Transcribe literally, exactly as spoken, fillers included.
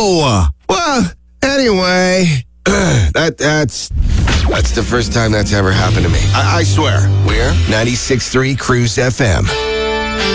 Oh, well, anyway, that that's that's the first time that's ever happened to me. I, I swear. We're ninety-six point three Cruise F M.